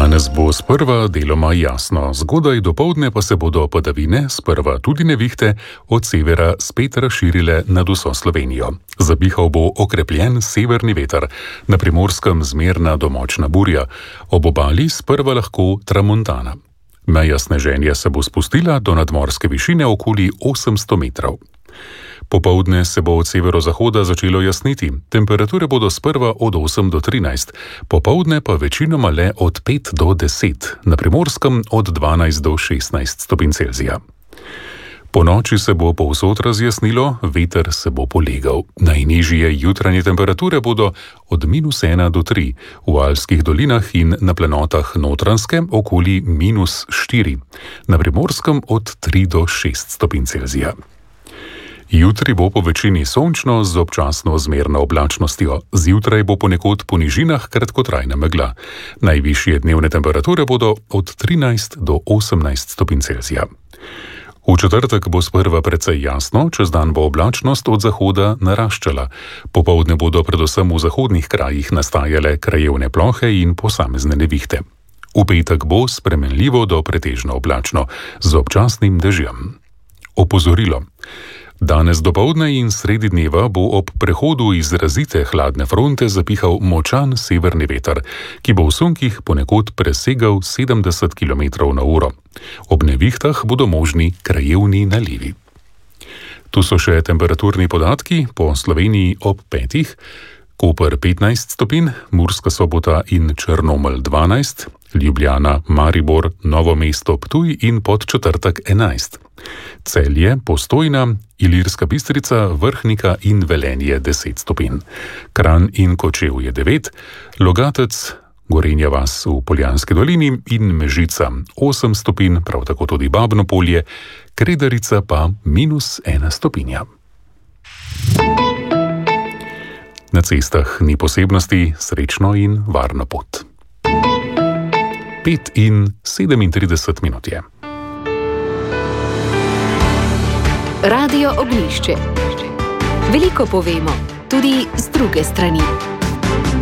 Danes bo sprva deloma jasno, zgodaj dopoldne pa se bodo padavine, sprva tudi nevihte, od severa spet razširile nad vso Slovenijo. Zapihal bo okrepljen severni veter, na Primorskem zmerna do močna burja, ob obali sprva lahko tramontana. Meja sneženja se bo spustila do nadmorske višine okoli 800 metrov. Popoldne se bo od severozahoda začelo jasniti, temperature bodo sprva od 8 do 13, popoldne pa večinoma le od 5 do 10, na Primorskem od 12 do 16 stopinj Celzija. Po noči se bo povsod razjasnilo, veter se bo polegal. Najnižje jutranje temperature bodo od -1 do 3, v Alpskih dolinah in na planotah Notranjske okoli -4, na Primorskem od 3 do 6 stopinj Celzija. Jutri bo po večini sončno z občasno zmerno oblačnostjo. Zjutraj bo ponekod po nižinah kratkotrajna megla. Najvišje dnevne temperature bodo od 13 do 18 stopinj Celzija. V četrtek bo sprva precej jasno, čez dan bo oblačnost od zahoda naraščala. Popoldne bodo predvsem v zahodnih krajih nastajale krajevne plohe in posamezne nevihte. V petek bo spremenljivo do pretežno oblačno, z občasnim dežjem. Opozorilo. Danes dopoldne in sredi dneva bo ob prehodu izrazite hladne fronte zapihal močan severni veter, ki bo v sunkih ponekod presegal 70 km/h. Ob nevihtah bodo možni krajevni nalivi. Tu so še temperaturni podatki po Sloveniji ob 5, Koper 15 stopinj, Murska Sobota in Črnomelj 12, Ljubljana, Maribor, Novo mesto, Ptuj in Podčetrtek 11. Celje, Postojna, Ilirska Bistrica, Vrhnika in Velenje 10 stopinj. Kranj in Kočevje 9, Logatec, Gorenja vas v Poljanski dolini in Mežica 8 stopinj, prav tako tudi Babno Polje, Kredarica pa -1 stopinja. Na cestah ni posebnosti, srečno in varno pot. 5:37 je. Radio Ognjišče. Veliko povemo, tudi z druge strani.